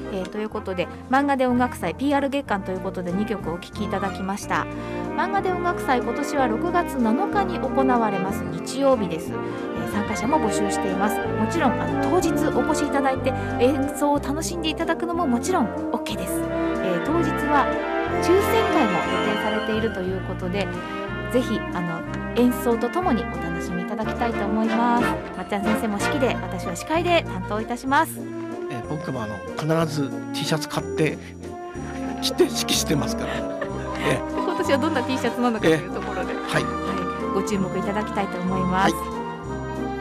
ということで漫画で音楽祭 PR 月間ということで2曲お聴きいただきました。漫画で音楽祭、今年は6月7日に行われます。日曜日です。参加者も募集しています。もちろん当日お越しいただいて演奏を楽しんでいただくのももちろん OK です。当日は抽選会も予定されているということで、ぜひ演奏とともにお楽しみいただきたいと思います。まっちゃん先生も指揮で、私は司会で担当いたします。 僕も必ず T シャツ買って着て指揮してますから、 今年はどんな T シャツなのかというところで、 はい、 ご注目いただきたいと思います。